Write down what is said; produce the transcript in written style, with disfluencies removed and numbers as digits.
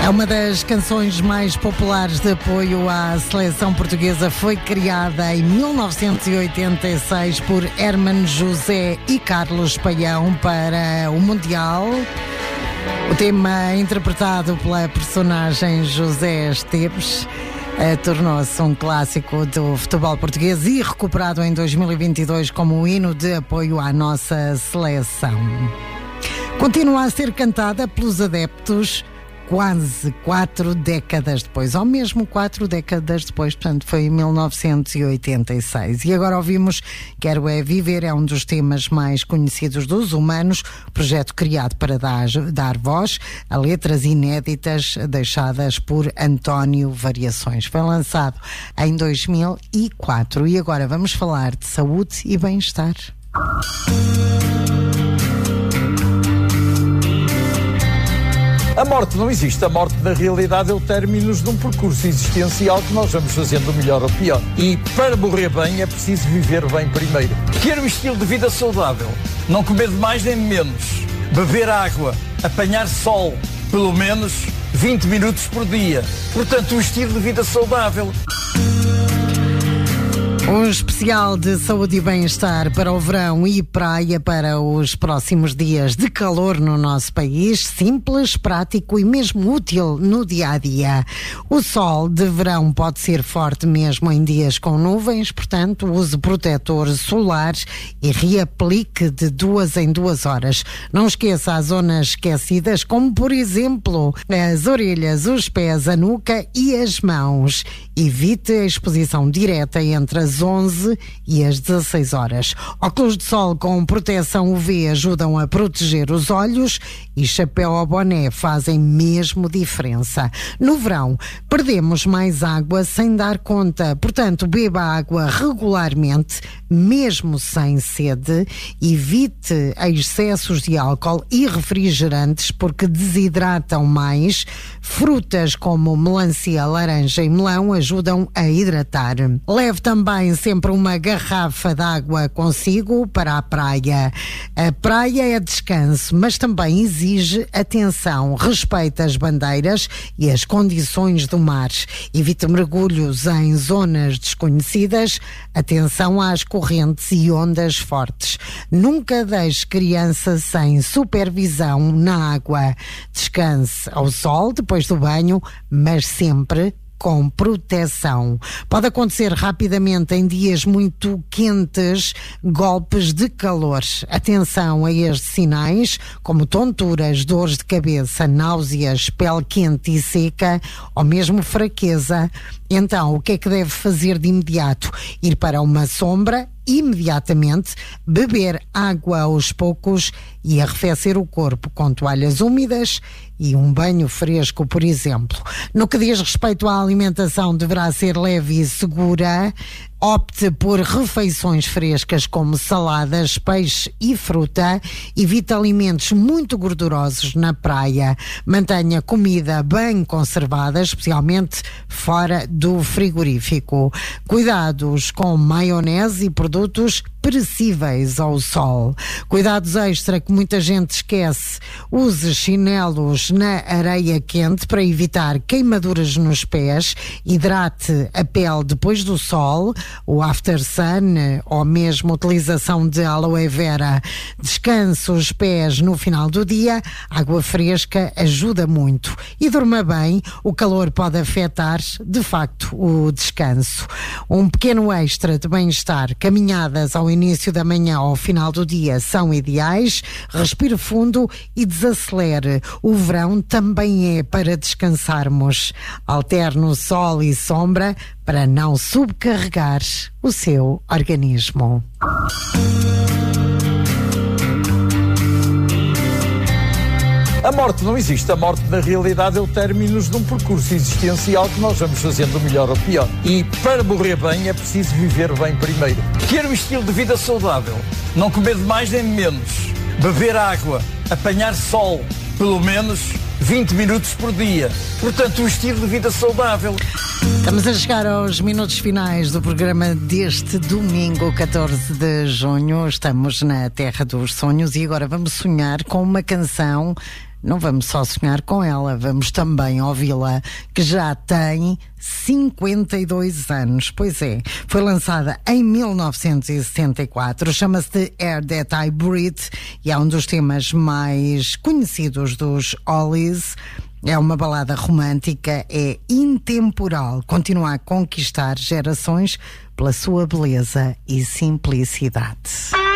É uma das canções mais populares de apoio à seleção portuguesa. Foi criada em 1986 por Hermano José e Carlos Paião para o Mundial. O tema, interpretado pela personagem José Esteves, tornou-se um clássico do futebol português e recuperado em 2022 como um hino de apoio à nossa seleção. Continua a ser cantada pelos adeptos quase 4 décadas depois, ou mesmo 4 décadas depois, portanto foi em 1986. E agora ouvimos Quero é Viver, é um dos temas mais conhecidos dos Humanos, projeto criado para dar voz a letras inéditas deixadas por António Variações. Foi lançado em 2004 e agora vamos falar de saúde e bem-estar. A morte não existe. A morte, na realidade, é o término de um percurso existencial que nós vamos fazendo melhor ou pior. E para morrer bem é preciso viver bem primeiro. Ter um estilo de vida saudável. Não comer de mais nem de menos. Beber água. Apanhar sol. Pelo menos 20 minutos por dia. Portanto, um estilo de vida saudável. Um especial de saúde e bem-estar para o verão e praia para os próximos dias de calor no nosso país, simples, prático e mesmo útil no dia-a-dia. O sol de verão pode ser forte mesmo em dias com nuvens, portanto, use protetor solar e reaplique de 2 em 2 horas. Não esqueça as zonas esquecidas, como por exemplo as orelhas, os pés, a nuca e as mãos. Evite a exposição direta entre as 11 e as 16 horas. Óculos de sol com proteção UV ajudam a proteger os olhos e chapéu ou boné fazem mesmo diferença. No verão, perdemos mais água sem dar conta. Portanto, beba água regularmente, mesmo sem sede. Evite excessos de álcool e refrigerantes porque desidratam mais. Frutas como melancia, laranja e melão ajudam a hidratar. Leve também sempre uma garrafa de água consigo para a praia. A praia é descanso, mas também exige atenção. Respeite as bandeiras e as condições do mar. Evite mergulhos em zonas desconhecidas. Atenção às correntes e ondas fortes. Nunca deixe criança sem supervisão na água. Descanse ao sol depois do banho, mas sempre com proteção. Pode acontecer rapidamente em dias muito quentes golpes de calor. Atenção a estes sinais, como tonturas, dores de cabeça, náuseas, pele quente e seca ou mesmo fraqueza. Então, o que é que deve fazer de imediato? Ir para uma sombra imediatamente, beber água aos poucos e arrefecer o corpo com toalhas úmidas e um banho fresco, por exemplo. No que diz respeito à alimentação, deverá ser leve e segura. Opte por refeições frescas como saladas, peixe e fruta. Evite alimentos muito gordurosos na praia. Mantenha comida bem conservada, especialmente fora do frigorífico. Cuidados com maionese e produtos perecíveis ao sol. Cuidados extra que muita gente esquece. Use chinelos na areia quente para evitar queimaduras nos pés. Hidrate a pele depois do sol, o after sun ou mesmo utilização de aloe vera. Descanse os pés no final do dia. Água fresca ajuda muito. E durma bem. O calor pode afetar, de facto, o descanso. Um pequeno extra de bem-estar. Caminhadas ao início da manhã ou ao final do dia são ideais. Respire fundo e desacelere. O verão também é para descansarmos. Alterne sol e sombra para não subcarregar o seu organismo. A morte não existe. A morte, na realidade, é o término de um percurso existencial que nós vamos fazendo melhor ou pior. E para morrer bem é preciso viver bem primeiro. Ter um estilo de vida saudável. Não comer de mais nem de menos. Beber água. Apanhar sol. Pelo menos 20 minutos por dia. Portanto, um estilo de vida saudável. Estamos a chegar aos minutos finais do programa deste domingo, 14 de junho. Estamos na Terra dos Sonhos e agora vamos sonhar com uma canção não vamos só sonhar com ela, vamos também ouvi-la, que já tem 52 anos. Pois é, foi lançada em 1974, chama-se The Air That I Breathe e é um dos temas mais conhecidos dos Hollies. É uma balada romântica, é intemporal, continua a conquistar gerações pela sua beleza e simplicidade.